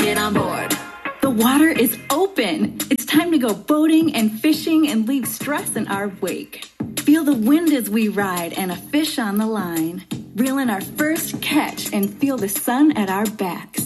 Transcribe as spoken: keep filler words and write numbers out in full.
get on board. The water is open. It's time to go boating and fishing and leave stress in our wake. Feel the wind as we ride and a fish on the line. Reel in our first catch and feel the sun at our backs.